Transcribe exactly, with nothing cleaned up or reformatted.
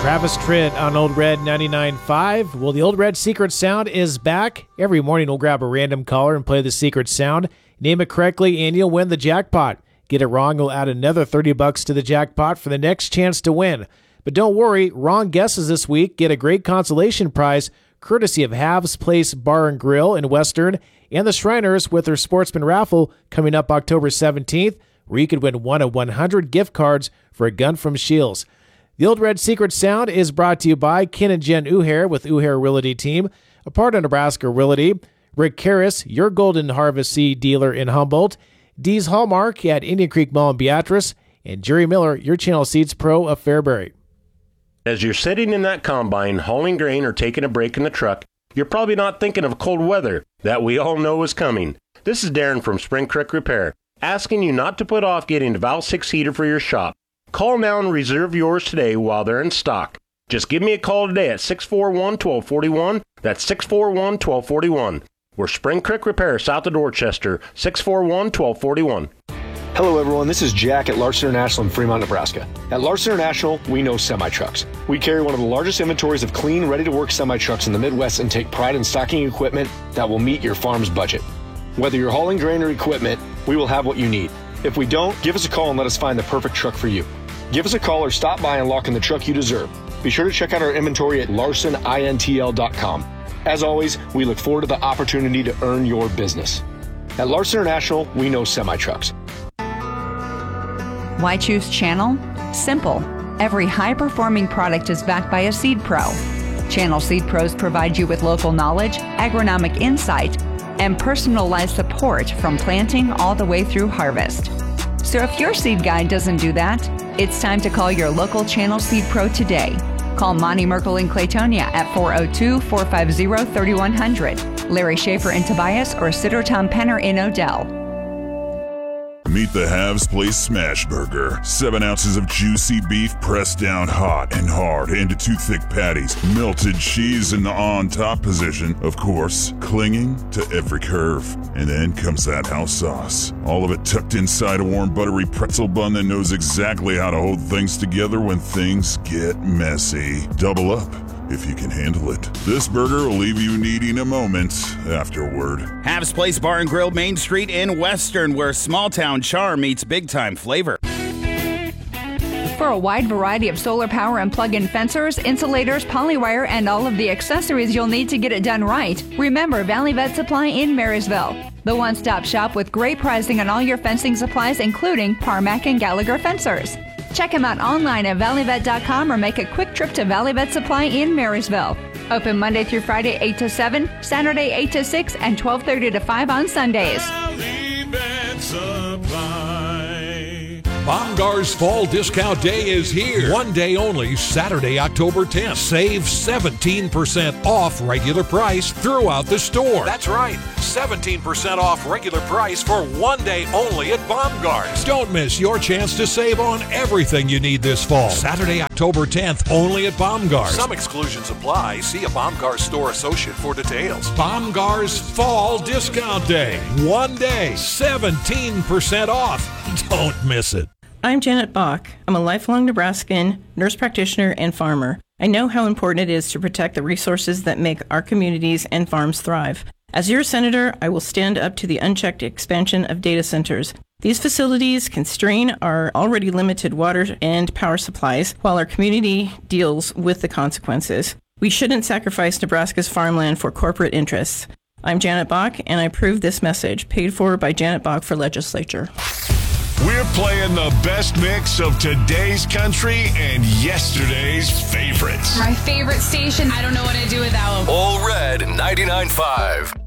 Travis Tritt on Old Red ninety-nine point five. Well, the Old Red Secret Sound is back. Every morning we'll grab a random caller and play the secret sound. Name it correctly and you'll win the jackpot. Get it wrong, we'll add another thirty bucks to the jackpot for the next chance to win. But don't worry, wrong guesses this week get a great consolation prize courtesy of Havs Place Bar and Grill in Western and the Shriners with their Sportsman Raffle coming up October seventeenth, where you could win one of one hundred gift cards for a gun from Shields. The Old Red Secret Sound is brought to you by Ken and Jen Uhair with Uhair Realty Team, a part of Nebraska Realty, Rick Karras, your Golden Harvest seed dealer in Humboldt, Dee's Hallmark at Indian Creek Mall in Beatrice, and Jerry Miller, your Channel Seeds Pro of Fairbury. As you're sitting in that combine, hauling grain or taking a break in the truck, you're probably not thinking of cold weather that we all know is coming. This is Darren from Spring Creek Repair, asking you not to put off getting a Val six heater for your shop. Call now and reserve yours today while they're in stock. Just give me a call today at six four one, one two four one. That's six four one, one two four one. We're Spring Creek Repair, south of Dorchester, six four one, one two four one. Hello everyone, this is Jack at Larson International in Fremont, Nebraska. At Larson International, we know semi-trucks. We carry one of the largest inventories of clean, ready-to-work semi-trucks in the Midwest and take pride in stocking equipment that will meet your farm's budget. Whether you're hauling grain or equipment, we will have what you need. If we don't, give us a call and let us find the perfect truck for you. Give us a call or stop by and lock in the truck you deserve. Be sure to check out our inventory at larson intl dot com. As always, we look forward to the opportunity to earn your business. At Larson International, we know semi-trucks. Why choose Channel? Simple. Every high-performing product is backed by a Seed Pro. Channel Seed Pros provide you with local knowledge, agronomic insight, and personalized support from planting all the way through harvest. So if your seed guide doesn't do that, it's time to call your local Channel Seed Pro today. Call Monty Merkel in Claytonia at four oh two, four five zero, three one zero zero, Larry Schaefer in Tobias, or Sitter Tom Penner in Odell. Meet the Havs Place Smash Burger. Seven ounces of juicy beef pressed down hot and hard into two thick patties. Melted cheese in the on-top position, of course, clinging to every curve. And then comes that house sauce. All of it tucked inside a warm, buttery pretzel bun that knows exactly how to hold things together when things get messy. Double up if you can handle it. This burger will leave you needing a moment afterward. Havs Place Bar and Grill, Main Street in Western, where small-town charm meets big-time flavor. For a wide variety of solar power and plug-in fencers, insulators, polywire, and all of the accessories you'll need to get it done right, remember Valley Vet Supply in Marysville. The one-stop shop with great pricing on all your fencing supplies, including Parmac and Gallagher fencers. Check them out online at valley vet dot com or make a quick trip to Valley Vet Supply in Marysville. Open Monday through Friday eight to seven, Saturday eight to six, and twelve thirty to five on Sundays. Valley Vet Supply. Bomgaar's Fall Discount Day is here. One day only, Saturday, October tenth. Save seventeen percent off regular price throughout the store. That's right, seventeen percent off regular price for one day only at Bomgaar's. Don't miss your chance to save on everything you need this fall. Saturday, October tenth, only at Bomgaar's. Some exclusions apply. See a Bomgaar's store associate for details. Bomgaar's Fall Discount Day. One day, seventeen percent off. Don't miss it. I'm Janet Bach. I'm a lifelong Nebraskan, nurse practitioner, and farmer. I know how important it is to protect the resources that make our communities and farms thrive. As your senator, I will stand up to the unchecked expansion of data centers. These facilities constrain our already limited water and power supplies while our community deals with the consequences. We shouldn't sacrifice Nebraska's farmland for corporate interests. I'm Janet Bach, and I approve this message, paid for by Janet Bach for legislature. We're playing the best mix of today's country and yesterday's favorites. My favorite station. I don't know what I'd do without them. All Red ninety-nine point five.